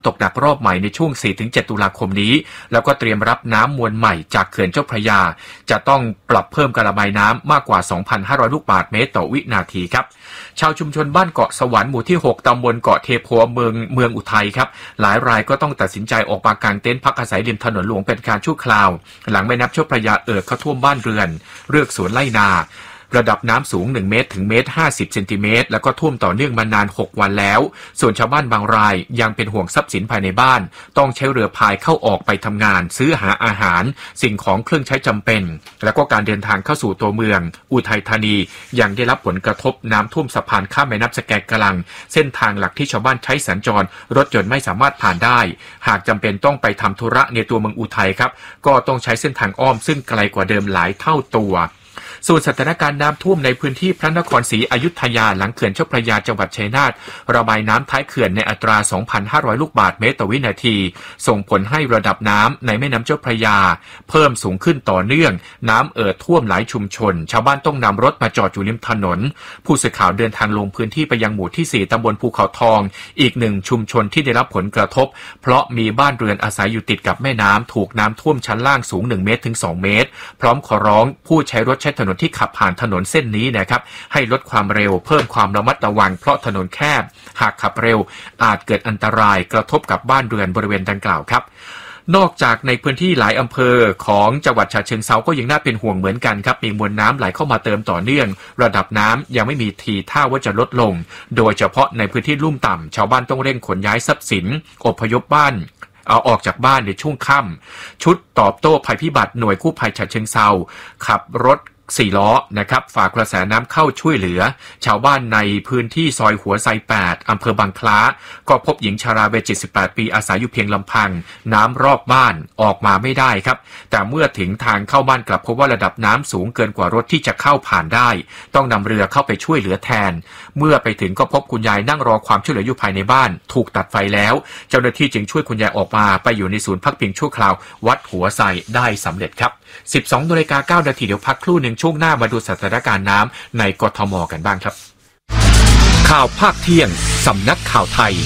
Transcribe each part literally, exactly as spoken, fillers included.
ตกหนักรอบใหม่ในช่วง สี่ถึงเจ็ด ตุลาคมนี้แล้วก็เตรียมรับน้ำมวลใหม่จากเขื่อนเจ้าพระยาจะต้องปรับเพิ่มการระบายน้ำมากกว่า สองพันห้าร้อย ลูกบาศก์เมตรต่อวินาทีครับชาวชุมชนบ้านเกาะสวรรค์หมู่ที่หกตำบลเกาะเทโพเมืองเมืองอุทัยครับหลายรายก็ต้องตัดสินใจออกมากางเต็นท์พักอาศัยริมถนนหลวงเป็นการชั่วคราวหลังแม่น้ำเจ้าพระยาเอ่อเข้าท่วมบ้านเรือนเรือกสวนไร่นาระดับน้ำสูงหนึ่งเมตรถึงเมตรห้าสิบเซนติเมตรแล้วก็ท่วมต่อเนื่องมานานหกวันแล้วส่วนชาวบ้านบางรายยังเป็นห่วงทรัพย์สินภายในบ้านต้องใช้เรือพายเข้าออกไปทำงานซื้อหาอาหารสิ่งของเครื่องใช้จำเป็นแล้วก็การเดินทางเข้าสู่ตัวเมืองอุทัยธานียังได้รับผลกระทบน้ำท่วมสะพานข้ามแม่น้ำสแกกลังเส้นทางหลักที่ชาวบ้านใช้สัญจรรถยนต์ไม่สามารถผ่านได้หากจำเป็นต้องไปทำธุระในตัวเมืองอุทัยครับก็ต้องใช้เส้นทางอ้อมซึ่งไกลกว่าเดิมหลายเท่าตัวส่วนสถานการณ์น้ำท่วมในพื้นที่พระนครศรีอยุธยาหลังเขื่อนเจ้าพระยาจังหวัดชัยนาทระบายน้ำท้ายเขื่อนในอัตรา สองพันห้าร้อย ลูกบาศก์เมตรต่อวินาทีส่งผลให้ระดับน้ำในแม่น้ำเจ้าพระยาเพิ่มสูงขึ้นต่อเนื่องน้ำเอ่อท่วมหลายชุมชนชาวบ้านต้องนำรถมาจอดอยู่ริมถนนผู้สื่อข่าวเดินทางลงพื้นที่ไปยังหมู่ที่สี่ตำบลภูเขาทองอีกหนึ่งชุมชนที่ได้รับผลกระทบเพราะมีบ้านเรือนอาศัยอยู่ติดกับแม่น้ำถูกน้ำท่วมชั้นล่างสูงหนึ่งเมตรถึงสองเมตรพร้อมขอร้องผู้ใช้รถใช้ถนนที่ขับผ่านถนนเส้นนี้นะครับให้ลดความเร็วเพิ่มความระมัดระวังเพราะถนนแคบหากขับเร็วอาจเกิดอันตรายกระทบกับบ้านเรือนบริเวณดังกล่าวครับนอกจากในพื้นที่หลายอำเภอของจังหวัดฉะเชิงเทราก็ยังน่าเป็นห่วงเหมือนกันครับมีมวลน้ำไหลเข้ามาเติมต่อเนื่องระดับน้ำยังไม่มีทีท่าว่าจะลดลงโดยเฉพาะในพื้นที่ลุ่มต่ำชาวบ้านต้องเร่งขนย้ายทรัพย์สินอพยพบ้านเอาออกจากบ้านในช่วงค่ำชุดตอบโต้ภัยพิบัติหน่วยกู้ภัยฉะเชิงเทราขับรถสี่ล้อนะครับฝากกระแสน้ำเข้าช่วยเหลือชาวบ้านในพื้นที่ซอยหัวไซแปดอำเภอบางคล้าก็พบหญิงชราวัยเจ็ดสิบแปดปีอาศัยอยู่เพียงลำพังน้ำรอบบ้านออกมาไม่ได้ครับแต่เมื่อถึงทางเข้าบ้านกลับพบว่าระดับน้ำสูงเกินกว่ารถที่จะเข้าผ่านได้ต้องนำเรือเข้าไปช่วยเหลือแทนเมื่อไปถึงก็พบคุณยายนั่งรอความช่วยเหลืออยู่ภายในบ้านถูกตัดไฟแล้วเจ้าหน้าที่จึงช่วยคุณยายออกมาไปอยู่ในศูนย์พักพิงชั่วคราววัดหัวไซได้สำเร็จครับสิบสองนาฬิกาเก้านาทีเดี๋ยวพักครู่หนึ่งช่วงหน้ามาดูสถานการณ์น้ำในกทมกันบ้างครับข่าวภาคเที่ยงสำนักข่าวไทย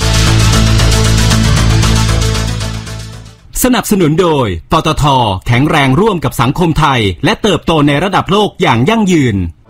สนับสนุนโดยปตท.แข็งแรงร่วมกับสังคมไทยและเติบโตในระดับโลกอย่างยั่งยืน